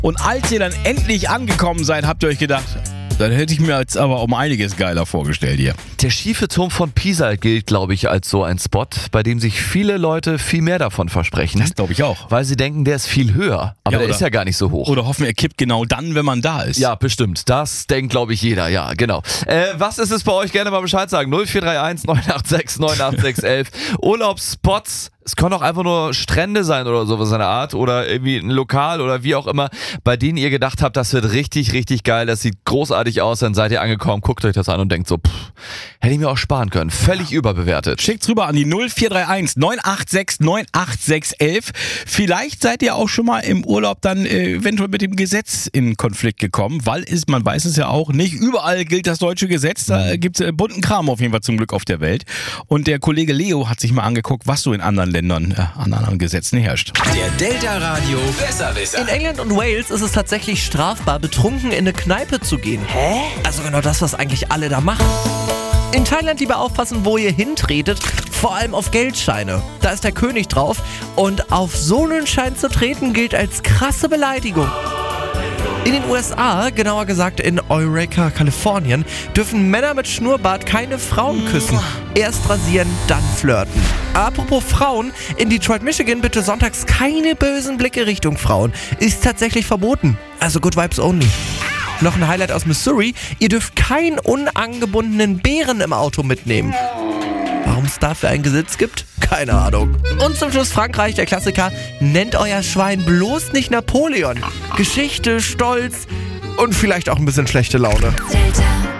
Und als ihr dann endlich angekommen seid, habt ihr euch gedacht, dann hätte ich mir jetzt aber um einiges geiler vorgestellt hier. Der schiefe Turm von Pisa gilt, glaube ich, als so ein Spot, bei dem sich viele Leute viel mehr davon versprechen. Das glaube ich auch. Weil sie denken, der ist viel höher. Aber der ist ja gar nicht so hoch. Oder hoffen, er kippt genau dann, wenn man da ist. Ja, bestimmt. Das denkt, glaube ich, jeder. Ja, genau. Was ist es bei euch? Gerne mal Bescheid sagen. 0431 986 98611. Urlaubsspots. Es können auch einfach nur Strände sein oder sowas in der Art oder irgendwie ein Lokal oder wie auch immer, bei denen ihr gedacht habt, das wird richtig, richtig geil, das sieht großartig aus, dann seid ihr angekommen, guckt euch das an und denkt so, hätte ich mir auch sparen können. Völlig überbewertet. Schickt's rüber an die 0431 986 98611. Vielleicht seid ihr auch schon mal im Urlaub dann eventuell mit dem Gesetz in Konflikt gekommen, weil man weiß es ja auch, nicht überall gilt das deutsche Gesetz, da gibt's bunten Kram auf jeden Fall zum Glück auf der Welt. Und der Kollege Leo hat sich mal angeguckt, was so in anderen Ländern an anderen Gesetzen herrscht. Der Delta Radio Besserwisser. In England und Wales ist es tatsächlich strafbar, betrunken in eine Kneipe zu gehen. Hä? Also genau das, was eigentlich alle da machen. In Thailand lieber aufpassen, wo ihr hintretet, vor allem auf Geldscheine. Da ist der König drauf und auf so einen Schein zu treten gilt als krasse Beleidigung. In den USA, genauer gesagt in Eureka, Kalifornien, dürfen Männer mit Schnurrbart keine Frauen küssen. Erst rasieren, dann flirten. Apropos Frauen, in Detroit, Michigan bitte sonntags keine bösen Blicke Richtung Frauen. Ist tatsächlich verboten. Also good vibes only. Noch ein Highlight aus Missouri, ihr dürft keinen unangebundenen Bären im Auto mitnehmen. Warum es dafür ein Gesetz gibt? Keine Ahnung. Und zum Schluss Frankreich, der Klassiker. Nennt euer Schwein bloß nicht Napoleon. Geschichte, Stolz und vielleicht auch ein bisschen schlechte Laune. Delta.